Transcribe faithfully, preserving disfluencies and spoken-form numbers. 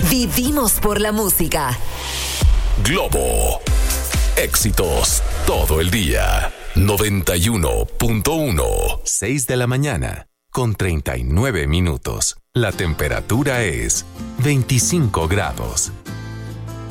Vivimos por la música. Globo. Éxitos todo el día. noventa y uno punto uno. seis de la mañana, con treinta y nueve minutos. La temperatura es veinticinco grados.